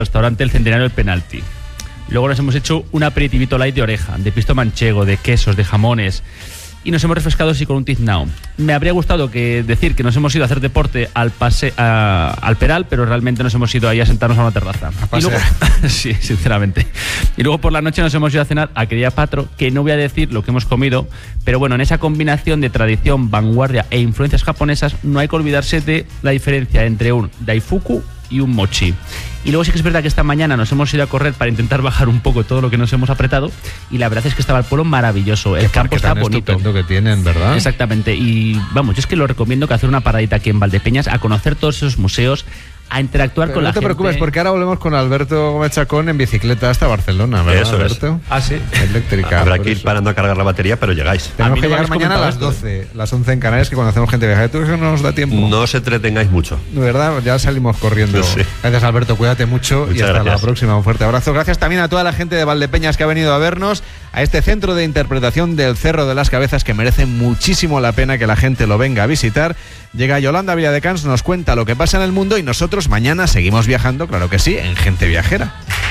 restaurante El Centenario del Penalti. Luego nos hemos hecho un aperitivito light de oreja, de pisto manchego, de quesos, de jamones. Y nos hemos refrescado así con un tiznao. Me habría gustado decir que nos hemos ido a hacer deporte al Peral, pero realmente nos hemos ido ahí a sentarnos a una terraza. Y luego, sí, sinceramente. Y luego por la noche nos hemos ido a cenar a Querida Patro, que no voy a decir lo que hemos comido, pero bueno, en esa combinación de tradición, vanguardia e influencias japonesas, no hay que olvidarse de la diferencia entre un daifuku y un mochi. Y luego sí que es verdad que esta mañana nos hemos ido a correr para intentar bajar un poco todo lo que nos hemos apretado, y la verdad es que estaba el pueblo maravilloso, el campo está bonito. Que tienen, ¿verdad? Exactamente, y vamos, yo es que lo recomiendo que hacer una paradita aquí en Valdepeñas, a conocer todos esos museos, a interactuar pero con la gente. No te preocupes, porque ahora volvemos con Alberto Gómez Chacón en bicicleta hasta Barcelona, ¿verdad, Eso Alberto? es. Ah, sí. Eléctrica. Habrá que ir parando a cargar la batería, pero llegáis. Tenemos que llegar mañana a las 12, las 11 en Canarias, que cuando hacemos gente viaje. ¿Tú crees que no nos da tiempo? No os entretengáis mucho. De verdad, ya salimos corriendo. Sí. Gracias, Alberto, cuídate mucho. Muchas y hasta gracias. la próxima. Un fuerte abrazo. Gracias también a toda la gente de Valdepeñas que ha venido a vernos a este centro de interpretación del Cerro de las Cabezas, que merece muchísimo la pena que la gente lo venga a visitar. Llega Yolanda Villadecans, nos cuenta lo que pasa en el mundo, y nosotros mañana seguimos viajando, claro que sí, en Gente Viajera.